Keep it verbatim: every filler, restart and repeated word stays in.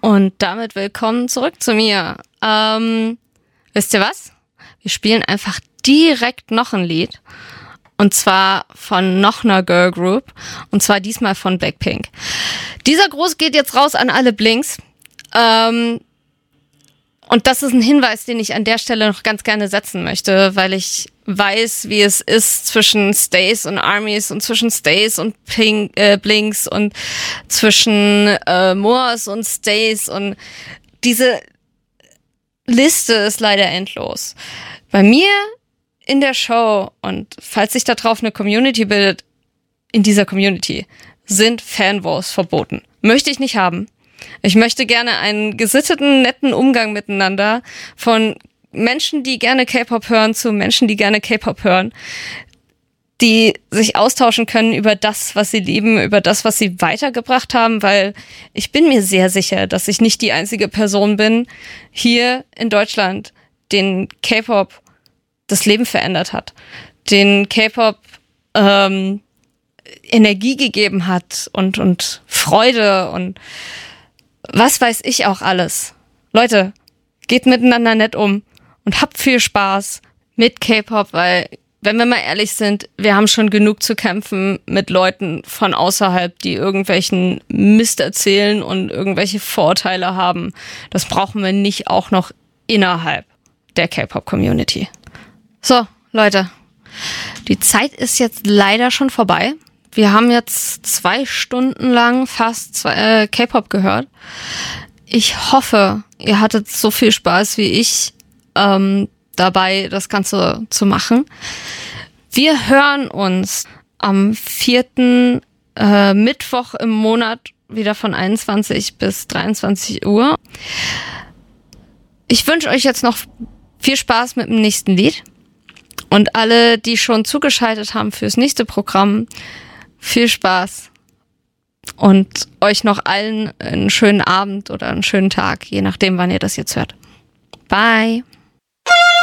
Und damit willkommen zurück zu mir. Ähm, wisst ihr was? Wir spielen einfach direkt noch ein Lied. Und zwar von noch einer Girl Group. Und zwar diesmal von Blackpink. Dieser Gruß geht jetzt raus an alle Blinks. Ähm, und das ist ein Hinweis, den ich an der Stelle noch ganz gerne setzen möchte, weil ich weiß, wie es ist zwischen Stays und Armies und zwischen Stays und Pink, äh, Blinks und zwischen äh, Moors und Stays, und diese Liste ist leider endlos. Bei mir in der Show, und falls sich darauf eine Community bildet, in dieser Community sind Fanwars verboten. Möchte ich nicht haben. Ich möchte gerne einen gesitteten, netten Umgang miteinander von Menschen, die gerne K-Pop hören, zu Menschen, die gerne K-Pop hören, die sich austauschen können über das, was sie lieben, über das, was sie weitergebracht haben, weil ich bin mir sehr sicher, dass ich nicht die einzige Person bin hier in Deutschland, den K-Pop das Leben verändert hat, den K-Pop ähm, Energie gegeben hat und, und Freude und was weiß ich auch alles. Leute, geht miteinander nett um und habt viel Spaß mit K-Pop, weil, wenn wir mal ehrlich sind, wir haben schon genug zu kämpfen mit Leuten von außerhalb, die irgendwelchen Mist erzählen und irgendwelche Vorurteile haben. Das brauchen wir nicht auch noch innerhalb der K-Pop-Community. So, Leute, die Zeit ist jetzt leider schon vorbei. Wir haben jetzt zwei Stunden lang fast zwei, äh, K-Pop gehört. Ich hoffe, ihr hattet so viel Spaß wie ich ähm, dabei, das Ganze zu machen. Wir hören uns am vierten Äh, Mittwoch im Monat wieder von einundzwanzig bis dreiundzwanzig Uhr. Ich wünsche euch jetzt noch viel Spaß mit dem nächsten Lied. Und alle, die schon zugeschaltet haben fürs nächste Programm, viel Spaß und euch noch allen einen schönen Abend oder einen schönen Tag, je nachdem, wann ihr das jetzt hört. Bye!